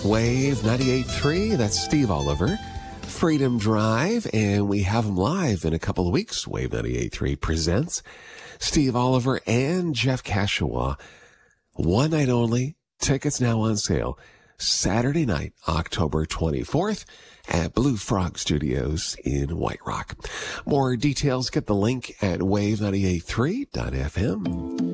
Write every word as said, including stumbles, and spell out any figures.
Wave ninety-eight point three, that's Steve Oliver. Freedom Drive, and we have them live in a couple of weeks. Wave ninety-eight point three presents Steve Oliver and Jeff Kashawa. One night only. Tickets now on sale. Saturday night, October twenty-fourth at Blue Frog Studios in White Rock. More details, get the link at wave ninety-eight point three dot f m.